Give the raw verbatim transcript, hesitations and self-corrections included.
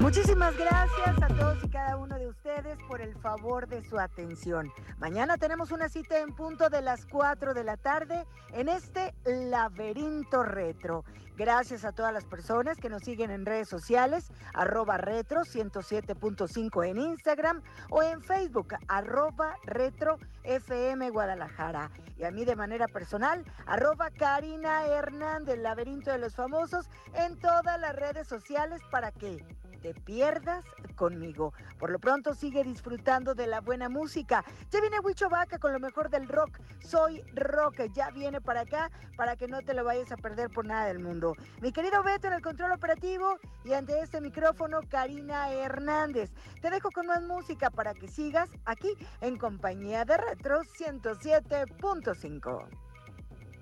Muchísimas gracias a todos y cada uno de ustedes por el favor de su atención. Mañana tenemos una cita en punto de las cuatro de la tarde en este Laberinto Retro. Gracias a todas las personas que nos siguen en redes sociales, arroba retro ciento siete punto cinco en Instagram o en Facebook, arroba retro F M Guadalajara. Y a mí de manera personal, arroba Karina Hernández, Laberinto de los Famosos, en todas las redes sociales para que te pierdas conmigo. Por lo pronto sigue disfrutando de la buena música. Ya viene Huicho Vaca con lo mejor del rock. Soy Rock, ya viene para acá para que no te lo vayas a perder por nada del mundo. Mi querido Beto en el control operativo y ante este micrófono Karina Hernández. Te dejo con más música para que sigas aquí en compañía de Retro ciento siete punto cinco.